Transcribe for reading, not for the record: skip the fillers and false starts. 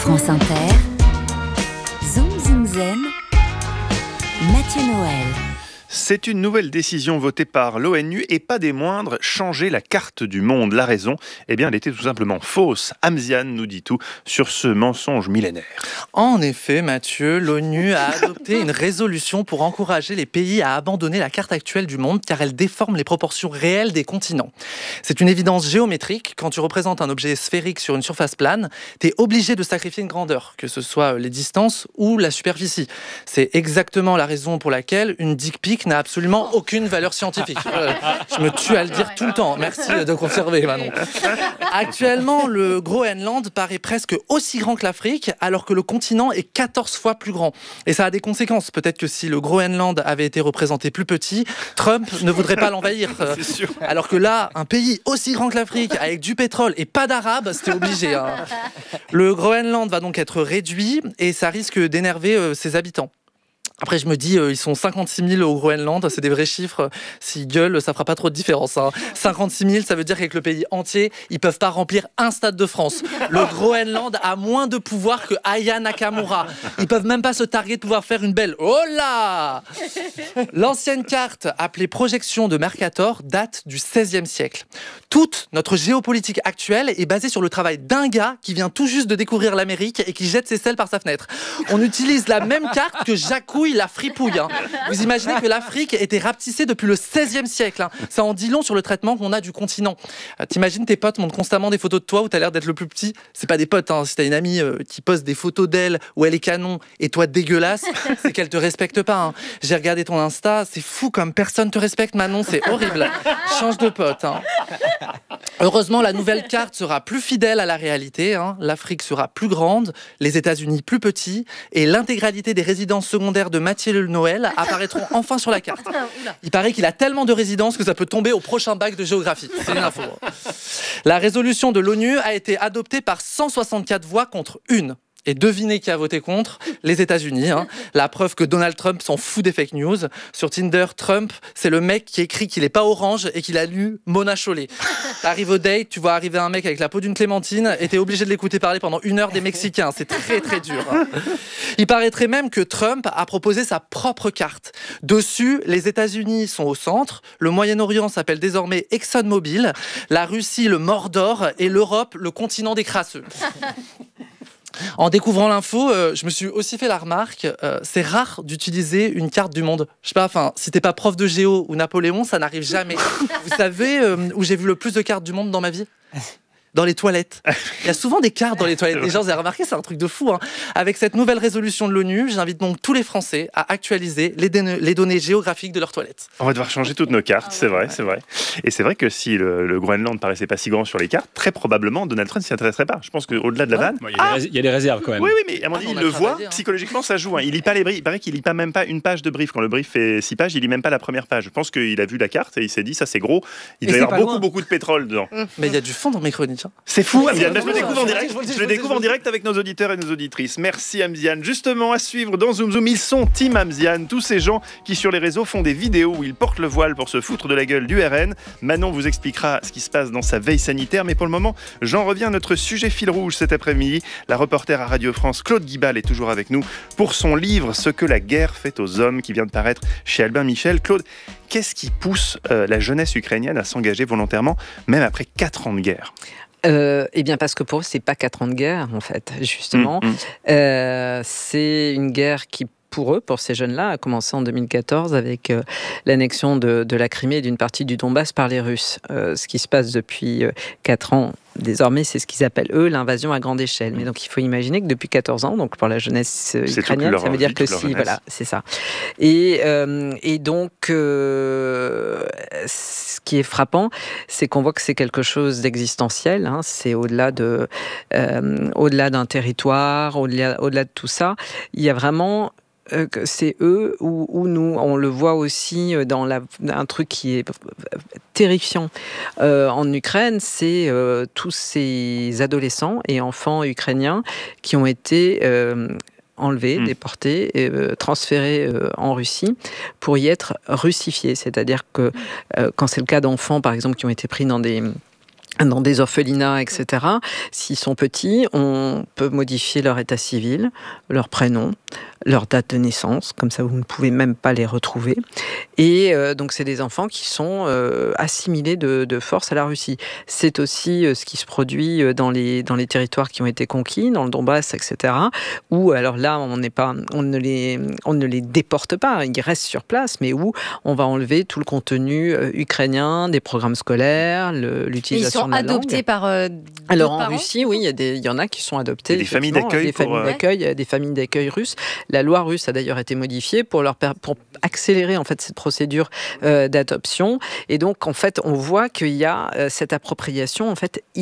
France Inter, Zoom Zoom Zen, Mathieu Noël. C'est une nouvelle décision votée par l'ONU et pas des moindres, changer la carte du monde. La raison, eh bien, elle était tout simplement fausse. Amziane nous dit tout sur ce mensonge millénaire. En effet, Mathieu, l'ONU a adopté une résolution pour encourager les pays à abandonner la carte actuelle du monde car elle déforme les proportions réelles des continents. C'est une évidence géométrique. Quand tu représentes un objet sphérique sur une surface plane, tu es obligé de sacrifier une grandeur, que ce soit les distances ou la superficie. C'est exactement la raison pour laquelle une dick pic n'a absolument aucune valeur scientifique. Je me tue à le dire tout le temps. Merci de confirmer, Manon. Actuellement, le Groenland paraît presque aussi grand que l'Afrique, alors que le continent est 14 fois plus grand. Et ça a des conséquences. Peut-être que si le Groenland avait été représenté plus petit, Trump ne voudrait pas l'envahir. C'est sûr. Alors que là, un pays aussi grand que l'Afrique, avec du pétrole et pas d'Arabes, c'était obligé. Le Groenland va donc être réduit et ça risque d'énerver ses habitants. Après, je me dis, ils sont 56 000 au Groenland, c'est des vrais chiffres. S'ils gueulent, ça fera pas trop de différence. 56 000, ça veut dire qu'avec le pays entier, ils peuvent pas remplir un stade de France. Le Groenland a moins de pouvoir que Aya Nakamura. Ils peuvent même pas se targuer de pouvoir faire une belle. Oh là! L'ancienne carte, appelée projection de Mercator, date du XVIe siècle. Toute notre géopolitique actuelle est basée sur le travail d'un gars qui vient tout juste de découvrir l'Amérique et qui jette ses selles par sa fenêtre. On utilise la même carte que Jacouille la fripouille. Vous imaginez que l'Afrique était rapetissée depuis le XVIe siècle. Ça en dit long sur le traitement qu'on a du continent. T'imagines, tes potes montrent constamment des photos de toi où t'as l'air d'être le plus petit. C'est pas des potes. Si t'as une amie qui poste des photos d'elle où elle est canon et toi dégueulasse, c'est qu'elle te respecte pas. J'ai regardé ton Insta, c'est fou comme personne te respecte, Manon, c'est horrible. Change de pote. Heureusement, la nouvelle carte sera plus fidèle à la réalité. L'Afrique sera plus grande, les États-Unis plus petits et l'intégralité des résidences secondaires de Mathieu Noël apparaîtront enfin sur la carte. Il paraît qu'il a tellement de résidences que ça peut tomber au prochain bac de géographie. C'est une info. La résolution de l'ONU a été adoptée par 164 voix contre une. Et devinez qui a voté contre? Les États-Unis. La preuve que Donald Trump s'en fout des fake news. Sur Tinder, Trump, c'est le mec qui écrit qu'il est pas orange et qu'il a lu Mona Chollet. T'arrives au date, tu vois arriver un mec avec la peau d'une clémentine et t'es obligé de l'écouter parler pendant 1 heure des Mexicains. C'est très très dur. Il paraîtrait même que Trump a proposé sa propre carte. Dessus, les États-Unis sont au centre, le Moyen-Orient s'appelle désormais ExxonMobil, la Russie le Mordor et l'Europe le continent des crasseux. En découvrant l'info, je me suis aussi fait la remarque, c'est rare d'utiliser une carte du monde. Je sais pas, si t'es pas prof de géo ou Napoléon, ça n'arrive jamais. Vous savez où j'ai vu le plus de cartes du monde dans ma vie ? Dans les toilettes. Il y a souvent des cartes dans les toilettes. Les gens, vous avez remarqué, c'est un truc de fou. Avec cette nouvelle résolution de l'ONU, j'invite donc tous les Français à actualiser les données géographiques de leurs toilettes. On va devoir changer toutes nos cartes, c'est vrai. Et c'est vrai que si le Groenland paraissait pas si grand sur les cartes, très probablement Donald Trump s'y intéresserait pas. Je pense qu'au-delà de la vanne... Il y a des réserves quand même. Oui, mais à mon avis, il le voit, psychologiquement, ça joue. Il lit pas les briefs. Il paraît qu'il lit pas même pas une page de brief. Quand le brief fait 6 pages, il lit même pas la première page. Je pense qu'il a vu la carte et il s'est dit, ça c'est gros, il doit y avoir beaucoup de pétrole dedans. Mais il y a du fond dans mes chroniques. C'est fou, Amziane. Je le découvre en direct avec nos auditeurs et nos auditrices. Merci, Amziane. Justement, à suivre dans Zoom Zoom, ils sont Team Amziane. Tous ces gens qui, sur les réseaux, font des vidéos où ils portent le voile pour se foutre de la gueule du RN. Manon vous expliquera ce qui se passe dans sa veille sanitaire. Mais pour le moment, j'en reviens à notre sujet fil rouge cet après-midi. La reporter à Radio France, Claude Guibal, est toujours avec nous pour son livre « Ce que la guerre fait aux hommes » qui vient de paraître chez Albin Michel. Claude, qu'est-ce qui pousse la jeunesse ukrainienne à s'engager volontairement, même après 4 ans de guerre ? Eh bien parce que pour eux, c'est pas 4 ans de guerre, en fait, justement. C'est une guerre qui, pour eux, pour ces jeunes-là, a commencé en 2014 avec l'annexion de la Crimée et d'une partie du Donbass par les Russes. Ce qui se passe depuis 4 ans, désormais, c'est ce qu'ils appellent, eux, l'invasion à grande échelle. Mais donc, il faut imaginer que depuis 14 ans, donc pour la jeunesse ukrainienne, ça veut dire que si, voilà, c'est ça. Et donc, ce qui est frappant, c'est qu'on voit que c'est quelque chose d'existentiel. C'est au-delà d'un territoire, au-delà de tout ça. Il y a vraiment... c'est eux ou nous. On le voit aussi dans un truc qui est terrifiant en Ukraine, c'est tous ces adolescents et enfants ukrainiens qui ont été enlevés, déportés, transférés en Russie pour y être russifiés. C'est-à-dire que quand c'est le cas d'enfants, par exemple, qui ont été pris dans des dans des orphelinats, etc. S'ils sont petits, on peut modifier leur état civil, leur prénom, leur date de naissance, comme ça vous ne pouvez même pas les retrouver. Et donc c'est des enfants qui sont assimilés de force à la Russie. C'est aussi ce qui se produit dans les territoires qui ont été conquis, dans le Donbass, etc. Où alors là, on ne les déporte pas, ils restent sur place, mais où on va enlever tout le contenu ukrainien, des programmes scolaires, l'utilisation de la langue. Ils sont adoptés par alors en parents. Russie, oui, il y en a qui sont adoptés. Des familles d'accueil des familles d'accueil russes. La loi russe a d'ailleurs été modifiée pour accélérer en fait cette procédure d'adoption. Et donc en fait, on voit qu'il y a cette appropriation en fait